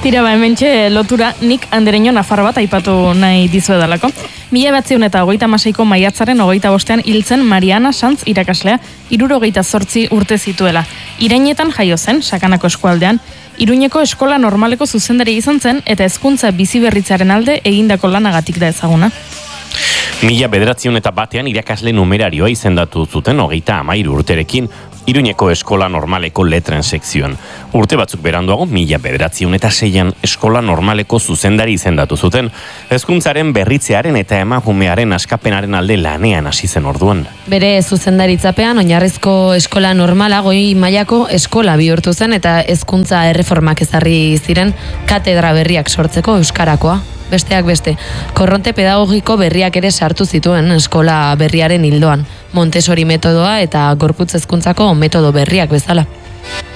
Tira hementxe lotura nik Andereño nafar bat aipatu nahi dizuedalako. 1926ko maiatzaren 25ean hiltzen Mariana Sanz irakaslea, 78 urte zituela. Irainetan jaio zen, Sakanako eskualdean, Iruñeko eskola normaleko zuzendari izan zen eta hezkuntza biziberritzaren alde egindako lanagatik da ezaguna. 1901 irakasle numerarioa izendatu zuten 33 urterekin Iruñeko eskola normaleko letren sekzioan. Urte batzuk beranduago 1906an eskola normaleko zuzendari izendatu zuten, hezkuntzaren berritzearen eta emakumearen askapenaren alde lanean hasi zen orduan. Bere zuzendaritzapean oinarrizko eskola normala goi mailako eskola bihurtu zen eta hezkuntza erreformak ezarri ziren katedra berriak sortzeko euskarakoa. Besteak beste, korronte pedagogiko berriak ere sartu zituen eskola berriaren hildoan, Montessori metodoa eta gorputz hezkuntzako metodo berriak bezala.